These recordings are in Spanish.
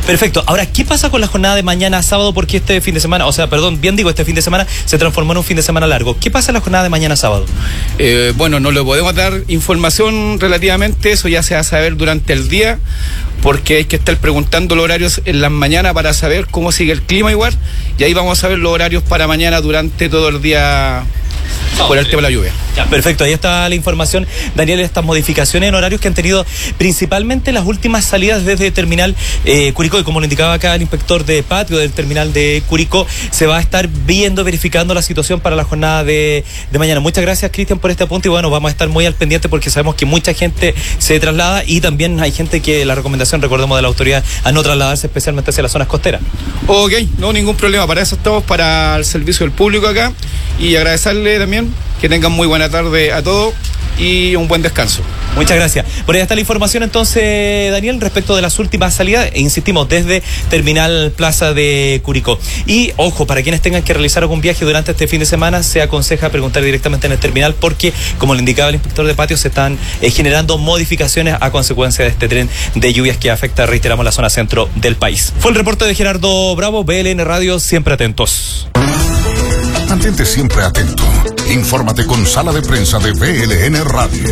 Perfecto. Ahora, ¿qué pasa con la jornada de mañana sábado? Porque este fin de semana, este fin de semana se transformó en un fin de semana largo. ¿Qué pasa en la jornada de mañana sábado? Bueno, no le podemos dar información relativamente, eso ya se va a saber durante el día, porque hay que estar preguntando los horarios en las mañanas para saber cómo sigue el clima igual, y ahí vamos a ver los horarios para mañana durante todo el día por el tema de la lluvia. Ya, perfecto, ahí está la información, Daniel, estas modificaciones en horarios que han tenido principalmente las últimas salidas desde Terminal Curicó, y como lo indicaba acá el inspector de patio del Terminal de Curicó, se va a estar verificando la situación para la jornada de mañana. Muchas gracias, Cristian, por este apunte, y bueno, vamos a estar muy al pendiente porque sabemos que mucha gente se traslada, y también hay gente que la recomendación, recordemos, de la autoridad a no trasladarse especialmente hacia las zonas costeras. Ok, no, ningún problema, para eso estamos, para el servicio del público acá, y agradecerle también que tengan muy buena tarde a todos y un buen descanso. Muchas gracias. Por ahí está la información entonces, Daniel, respecto de las últimas salidas, insistimos, desde Terminal Plaza de Curicó. Y ojo, para quienes tengan que realizar algún viaje durante este fin de semana, se aconseja preguntar directamente en el terminal, porque, como le indicaba el inspector de patio, se están generando modificaciones a consecuencia de este tren de lluvias que afecta, reiteramos, la zona centro del país. Fue el reporte de Gerardo Bravo, BLN Radio, siempre atentos. Mantente siempre atento. Infórmate con Sala de Prensa de BLN Radio.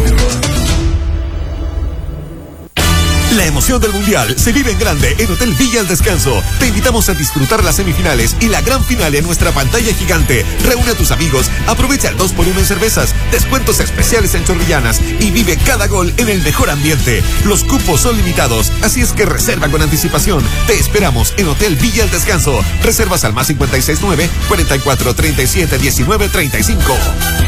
La emoción del Mundial se vive en grande en Hotel Villa El Descanso. Te invitamos a disfrutar las semifinales y la gran final en nuestra pantalla gigante. Reúne a tus amigos, aprovecha el 2x1 en cervezas, descuentos especiales en chorrillanas y vive cada gol en el mejor ambiente. Los cupos son limitados, así es que reserva con anticipación. Te esperamos en Hotel Villa El Descanso. Reservas al +569 44 37 19 35.